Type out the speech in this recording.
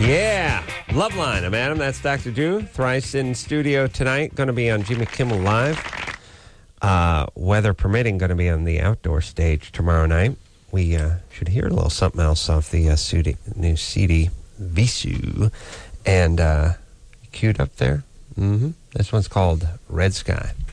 Yeah, Loveline. I'm Adam. That's Dr. Drew. Thrice in studio tonight. Going to be on Jimmy Kimmel Live. Weather permitting, going to be on the outdoor stage tomorrow night. We should hear a little something else off the new CD, Visu. And queued up there. This one's called Red Sky.